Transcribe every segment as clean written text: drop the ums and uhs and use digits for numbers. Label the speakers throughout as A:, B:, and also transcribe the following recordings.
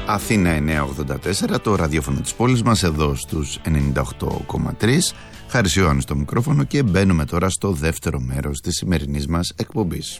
A: Αθήνα 984, το ραδιόφωνο της πόλης μας, εδώ στους 98,3. Χαρισιώνει στο μικρόφωνο και μπαίνουμε τώρα στο δεύτερο μέρος της σημερινής μας εκπομπής.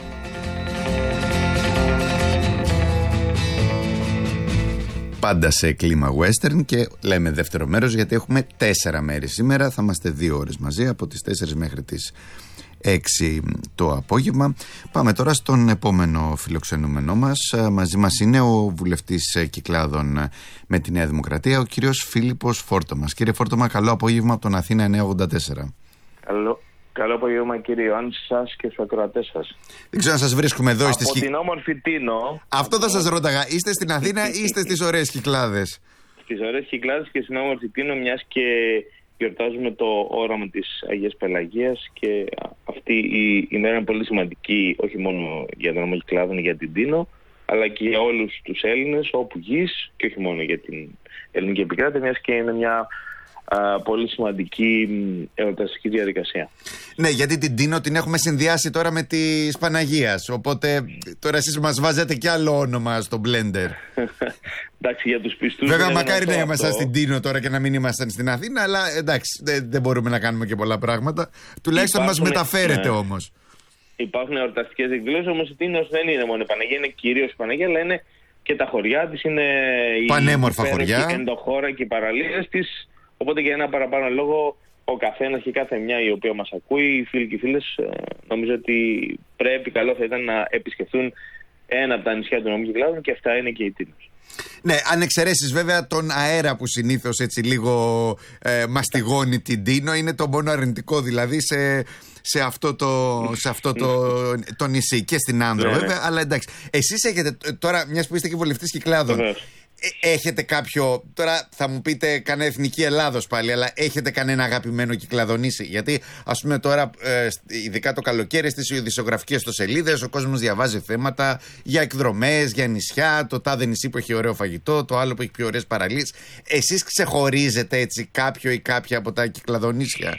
A: Πάντα σε κλίμα western και λέμε δεύτερο μέρος γιατί έχουμε 4 μέρες σήμερα. Θα είμαστε 2 ώρες μαζί από τις 4 μέχρι τις 6 το απόγευμα. Πάμε τώρα στον επόμενο φιλοξενούμενό μας. Μαζί μας είναι ο βουλευτής Κυκλάδων με τη Νέα Δημοκρατία, ο κύριος Φίλιππος Φόρτομας. Κύριε Φόρτομα, καλό απόγευμα από τον Αθήνα 984.
B: Καλό απόγευμα, κύριε Ιωάννη, σας και στους ακροατές σας.
A: Δεν ξέρω αν σας βρίσκουμε εδώ
B: από την όμορφη Τίνο.
A: Αυτό θα σας ρώταγα. Είστε στην Αθήνα ή είστε στις ωραίες Κυκλάδες?
B: Στις ωραίες Κυκλάδες και στην όμορφη Τίνο, μιας και γιορτάζουμε το όραμα της Αγίας Πελαγίας και αυτή η ημέρα είναι πολύ σημαντική, όχι μόνο για τον Όμο Κυκλάδων, για την Τίνο, αλλά και για όλους τους Έλληνες όπου γης και όχι μόνο για την ελληνική επικράτεια, μιας και είναι μια πολύ σημαντική εορταστική διαδικασία.
A: Ναι, γιατί την Τίνο την έχουμε συνδυάσει τώρα με της Παναγίας, οπότε τώρα εσείς μας βάζετε και άλλο όνομα στο blender.
B: Εντάξει, για τους πιστούς.
A: Βέβαια, μακάρι να ήμασταν στην Τίνο τώρα και να μην ήμασταν στην Αθήνα, αλλά εντάξει, δεν μπορούμε να κάνουμε και πολλά πράγματα. Τουλάχιστον μας μεταφέρετε όμως.
B: Υπάρχουν εορταστικές εκδηλώσεις, όμως η Τίνος δεν είναι μόνο η Παναγία, είναι κυρίως η Παναγία, αλλά είναι και τα χωριά της, είναι
A: πανέμορφα χωριά,
B: η ενδοχώρα και οι παραλίες της. Οπότε για ένα παραπάνω λόγο, ο καθένας και κάθε μια η οποία μας ακούει, οι φίλοι και οι φίλες, νομίζω ότι πρέπει, καλό θα ήταν να επισκεφθούν ένα από τα νησιά των Ομού Κυκλάδων και αυτά είναι και η Τίνος.
A: Ναι, αν εξαιρέσεις βέβαια τον αέρα που συνήθως έτσι λίγο μαστιγώνει την Τίνο, είναι το μόνο αρνητικό δηλαδή σε αυτό το νησί και στην Άνδρο βέβαια, αλλά εντάξει. Εσείς έχετε τώρα, μιας που είστε και βουλευτής Κυκλάδων, έχετε κάποιο, τώρα θα μου πείτε κανένα εθνική Ελλάδος πάλι, αλλά έχετε κανένα αγαπημένο κυκλαδονήσι? Γιατί ας πούμε τώρα, ειδικά το καλοκαίρι στις ειδησιογραφικές σελίδες, ο κόσμος διαβάζει θέματα για εκδρομές, για νησιά, το τάδε νησί που έχει ωραίο φαγητό, το άλλο που έχει πιο ωραίες παραλίες. Εσείς ξεχωρίζετε έτσι κάποιο ή κάποια από τα κυκλαδονήσια?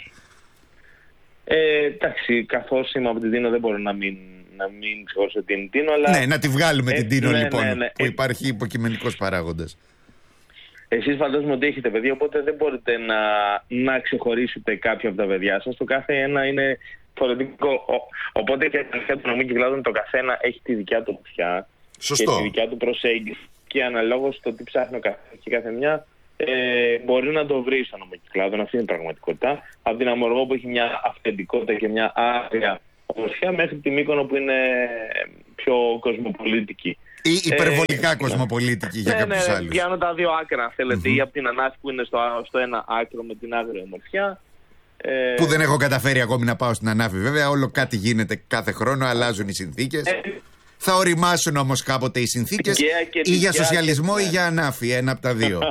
B: Εντάξει, καθώς είμαι από την Τίνο δεν μπορώ να μην ξεχωρίσω την Τίνο, αλλά...
A: Ναι, να τη βγάλουμε την Τίνο λοιπόν, που υπάρχει υποκειμενικός παράγοντας.
B: Εσείς φαντάζομαι ότι έχετε παιδιά, οπότε δεν μπορείτε να ξεχωρίσετε κάποιο από τα παιδιά σας. Το κάθε ένα είναι διαφορετικό. Οπότε και τα νησιά των Ομού Κυκλάδων, το καθένα έχει τη δικιά του πια και τη δικιά του προσέγγιση. Και αναλόγως το τι ψάχνει ο καθένας και κάθε μια, μπορεί να το βρει στον Ομό Κυκλάδων. Αυτή είναι η πραγματικότητα. Από την Αμοργό που έχει μια αυθεντικότητα και μια άγρια ομορφιά, μέχρι τη Μύκονο που είναι πιο κοσμοπολίτικη.
A: Ή υπερβολικά κοσμοπολίτικη για κάποιους άλλους.
B: Πιάνω τα δύο άκρα, θέλετε, ή από την Ανάφη που είναι στο ένα άκρο με την άγρια ομορφιά.
A: Που δεν έχω καταφέρει ακόμη να πάω στην Ανάφη βέβαια, όλο κάτι γίνεται κάθε χρόνο, αλλάζουν οι συνθήκες. Θα οριμάσουν όμως κάποτε οι συνθήκες, ή για σοσιαλισμό ή για Ανάφη, ένα από τα δύο.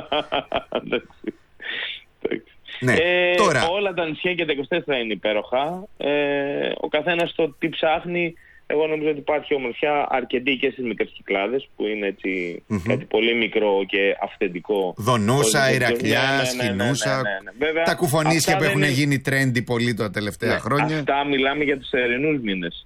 B: Ναι. Τώρα. Όλα τα νησιά και τα 24 είναι υπέροχα. Ο καθένας το τι ψάχνει. Εγώ νομίζω ότι υπάρχει ομορφιά αρκετή και στις μικρές Κυκλάδες, που είναι έτσι κάτι πολύ μικρό και αυθεντικό.
A: Δονούσα, Ηρακλιά, Σχοινούσα.
B: Βέβαια,
A: τα κουφονίσια που έχουν γίνει trendy πολύ τα τελευταία χρόνια.
B: Αυτά μιλάμε για τους ερηνούς μήνες.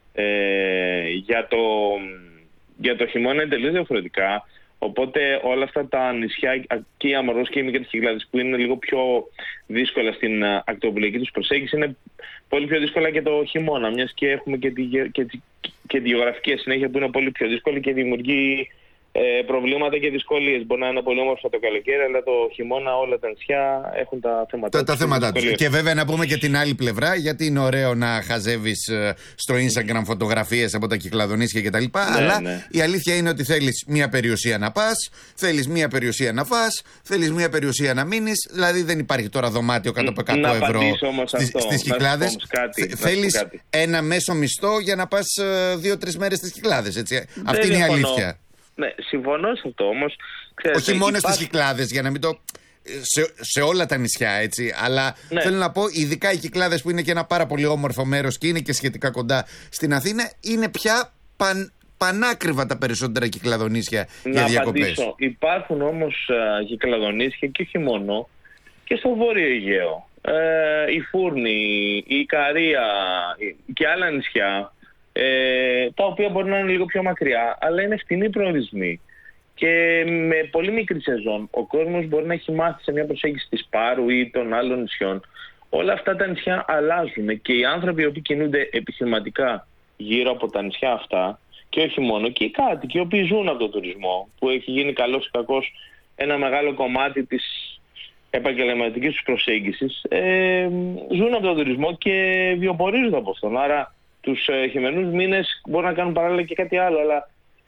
B: Για το χειμώνα είναι τελείως διαφορετικά. Οπότε όλα αυτά τα νησιά και η Αμοργός και οι μικρές Κυκλάδες που είναι λίγο πιο δύσκολα στην ακτοπολική τους προσέγγιση, είναι πολύ πιο δύσκολα και το χειμώνα, μιας και έχουμε και τη γεωγραφική συνέχεια που είναι πολύ πιο δύσκολη και δημιουργεί προβλήματα και δυσκολίες. Μπορεί να είναι πολύ όμορφα το καλοκαίρι, αλλά το χειμώνα όλα τα νησιά έχουν τα θέματα τους.
A: Και βέβαια να πούμε και την άλλη πλευρά, γιατί είναι ωραίο να χαζεύεις στο Instagram φωτογραφίες από τα κυκλαδονήσια κτλ. Αλλά η αλήθεια είναι ότι θέλεις μία περιουσία να πας, θέλεις μία περιουσία να φας, θέλεις μία περιουσία να μείνεις. Δηλαδή δεν υπάρχει τώρα δωμάτιο κάτω από 100 ευρώ στις Κυκλάδες. Θέλεις ένα μέσο μισθό για να πας 2-3 μέρες στις Κυκλάδες. Αυτή είναι η αλήθεια.
B: Ναι, συμφωνώ σε αυτό όμως.
A: Όχι μόνο στις Κυκλάδες, για να μην το... Σε όλα τα νησιά, έτσι. Αλλά θέλω να πω, ειδικά οι Κυκλάδες που είναι και ένα πάρα πολύ όμορφο μέρος και είναι και σχετικά κοντά στην Αθήνα, είναι πια πανάκριβα τα περισσότερα κυκλαδονήσια για διακοπές.
B: Υπάρχουν όμως κυκλαδονήσια και όχι μόνο, και στο Βόρειο Αιγαίο. Η Φούρνη, η Ικαρία και άλλα νησιά, τα οποία μπορεί να είναι λίγο πιο μακριά, αλλά είναι φτηνοί προορισμοί. Και με πολύ μικρή σεζόν ο κόσμος μπορεί να έχει μάθει σε μια προσέγγιση της Πάρου ή των άλλων νησιών. Όλα αυτά τα νησιά αλλάζουν και οι άνθρωποι οι οποίοι κινούνται επιχειρηματικά γύρω από τα νησιά αυτά, και όχι μόνο, και οι κάτοικοι οι οποίοι ζουν από τον τουρισμό, που έχει γίνει καλώς ή κακώς ένα μεγάλο κομμάτι της επαγγελματικής τους προσέγγισης, ζουν από τον τουρισμό και βιοπορίζονται από αυτόν. Άρα τους χειμερινούς μήνες μπορούν να κάνουν παράλληλα και κάτι άλλο, αλλά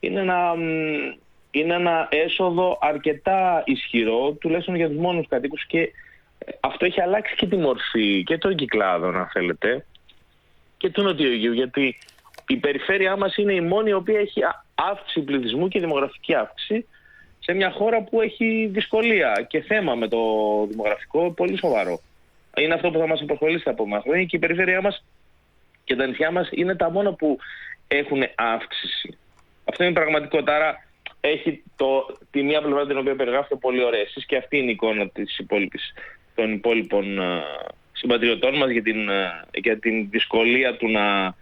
B: είναι ένα έσοδο αρκετά ισχυρό, τουλάχιστον για τους μόνους κατοίκους, και αυτό έχει αλλάξει και τη μορφή και των κυκλάδων, αν θέλετε, και του Νοτιού Αιγαίου, γιατί η περιφέρειά μας είναι η μόνη η οποία έχει αύξηση πληθυσμού και δημογραφική αύξηση σε μια χώρα που έχει δυσκολία και θέμα με το δημογραφικό πολύ σοβαρό. Είναι αυτό που θα μας απασχολήσει τα επόμενα χρόνια, και η περιφέρειά μας και τα νησιά μας είναι τα μόνα που έχουν αύξηση. Αυτό είναι πραγματικότητα. Άρα έχει τη μία πλευρά την οποία περιγράφετε πολύ ωραία εσείς, και αυτή είναι η εικόνα των υπόλοιπων συμπατριωτών μας για την δυσκολία του να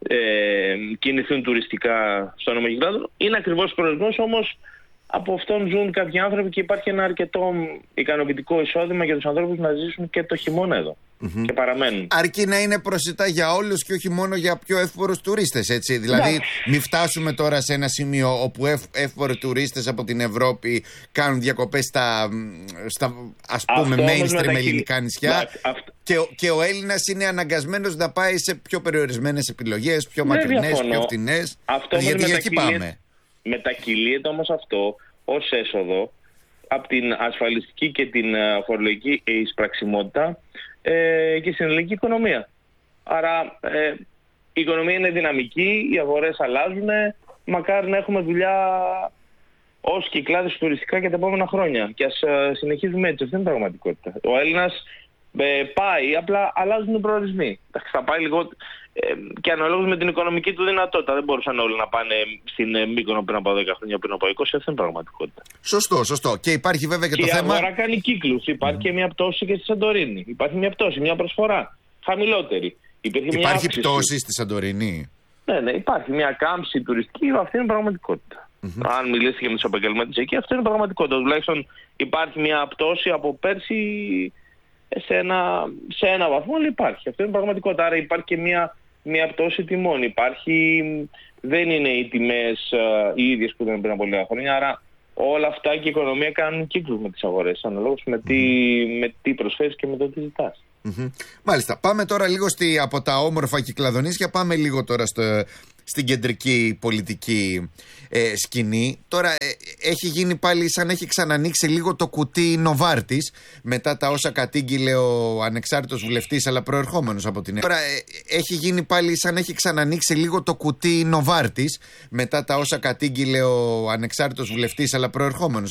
B: κινηθούν τουριστικά στο Όνομο Κυκλάδων. Είναι ακριβώς προορισμός, όμως από αυτόν ζουν κάποιοι άνθρωποι και υπάρχει ένα αρκετό ικανοποιητικό εισόδημα για τους ανθρώπους να ζήσουν και το χειμώνα εδώ. Και παραμένουν.
A: Αρκεί να είναι προσιτά για όλους και όχι μόνο για πιο εύπορους τουρίστες, έτσι. Δηλαδή, μην φτάσουμε τώρα σε ένα σημείο όπου εύποροι τουρίστες από την Ευρώπη κάνουν διακοπές στα ας πούμε mainstream ελληνικά νησιά. Και ο Έλληνας είναι αναγκασμένος να πάει σε πιο περιορισμένες επιλογές, πιο μακρινές, πιο φτηνές. Γιατί εκεί πάμε.
B: Μετακυλείται όμως αυτό ως έσοδο από την ασφαλιστική και την φορολογική εισπραξιμότητα και στην ελληνική οικονομία. Άρα η οικονομία είναι δυναμική, οι αγορές αλλάζουν, μακάρι να έχουμε δουλειά ως κυκλάδες τουριστικά και τα επόμενα χρόνια. Και ας συνεχίζουμε έτσι, αυτή είναι η πραγματικότητα. Ο Έλληνας πάει, απλά αλλάζουν οι προορισμοί. Θα πάει λίγο και αναλόγως με την οικονομική του δυνατότητα. Δεν μπορούσαν όλοι να πάνε στην Μύκονο πριν από 10 χρόνια, πριν από 20. Αυτή είναι η πραγματικότητα.
A: Σωστό. Και υπάρχει βέβαια και το θέμα.
B: Η αγορά κάνει κύκλους. Υπάρχει και μια πτώση και στη Σαντορίνη. Υπάρχει μια πτώση, μια προσφορά χαμηλότερη.
A: Υπάρχει πτώση στη Σαντορίνη.
B: Ναι, υπάρχει μια κάμψη τουριστική. Αυτή είναι η πραγματικότητα. Αν μιλήσετε και με τους επαγγελματίες εκεί, αυτό είναι η πραγματικότητα. Τουλάχιστον υπάρχει μια πτώση από πέρσι σε ένα βαθμό, αλλά υπάρχει. Αυτό είναι η πραγματικότητα. Άρα υπάρχει και μια πτώση τιμών. Δεν είναι οι τιμές οι ίδιες που ήταν πριν από λίγα χρόνια. Άρα όλα αυτά και η οικονομία κάνουν κύκλους με τις αγορές, αναλόγως με τι προσφέρεις και με το τι ζητάς.
A: Μάλιστα. Πάμε τώρα λίγο από τα όμορφα Κυκλαδονήσια, πάμε λίγο τώρα στην κεντρική πολιτική σκηνή. Τώρα έχει γίνει πάλι σαν έχει ξανανοίξει λίγο το κουτί Νοβάρτης μετά τα όσα κατήγγειλε ο ανεξάρτητος βουλευτής, αλλά προερχόμενος από την. Τώρα έχει γίνει πάλι σαν έχει ξανανοίξει λίγο το κουτί Νοβάρτης μετά τα όσα κατήγγειλε ο ανεξάρτητος βουλευτής, αλλά προερχόμενος